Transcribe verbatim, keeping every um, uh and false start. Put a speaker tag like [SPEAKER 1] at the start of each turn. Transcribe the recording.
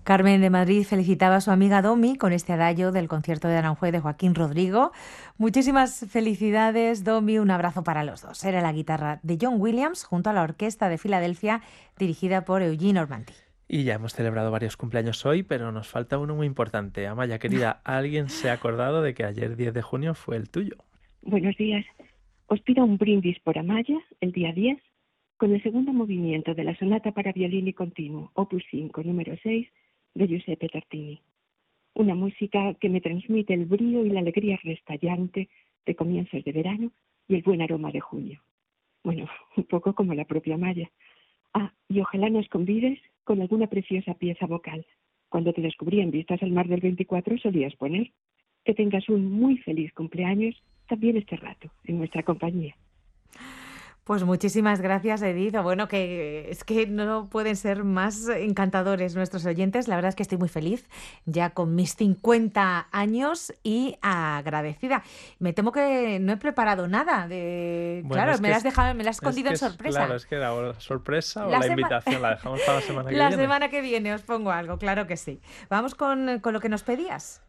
[SPEAKER 1] Carmen de Madrid felicitaba a su amiga Domi con este adagio del concierto de Aranjuez de Joaquín Rodrigo. Muchísimas felicidades, Domi, un abrazo para los dos. Era la guitarra de John Williams junto a la Orquesta de Filadelfia dirigida por Eugene Ormandy.
[SPEAKER 2] Y ya hemos celebrado varios cumpleaños hoy, pero nos falta uno muy importante. Amaya, querida, ¿alguien se ha acordado de que ayer diez de junio fue el tuyo?
[SPEAKER 3] Buenos días. Os pido un brindis por Amaya, el día diez, con el segundo movimiento de la sonata para violín y continuo, opus cinco, número seis, de Giuseppe Tartini. Una música que me transmite el brío y la alegría restallante de comienzos de verano y el buen aroma de junio. Bueno, un poco como la propia Amaya. Ah, y ojalá nos convides con alguna preciosa pieza vocal. Cuando te descubrí en Vistas al Mar del veinticuatro solías poner que tengas un muy feliz cumpleaños también este rato, en nuestra compañía.
[SPEAKER 1] Pues muchísimas gracias, Edith. Bueno, que es que no pueden ser más encantadores nuestros oyentes. La verdad es que estoy muy feliz ya con mis cincuenta años y agradecida. Me temo que no he preparado nada. De...
[SPEAKER 2] Bueno,
[SPEAKER 1] Claro,
[SPEAKER 2] es
[SPEAKER 1] me
[SPEAKER 2] que
[SPEAKER 1] la has
[SPEAKER 2] es,
[SPEAKER 1] dejado, me la has
[SPEAKER 2] es
[SPEAKER 1] escondido
[SPEAKER 2] que
[SPEAKER 1] en
[SPEAKER 2] es,
[SPEAKER 1] sorpresa.
[SPEAKER 2] claro, es que la o la sorpresa o
[SPEAKER 1] La
[SPEAKER 2] la
[SPEAKER 1] sema-
[SPEAKER 2] invitación la dejamos para la semana que
[SPEAKER 1] La
[SPEAKER 2] viene.
[SPEAKER 1] semana que viene os pongo algo, claro que sí. Vamos con, con lo que nos pedías.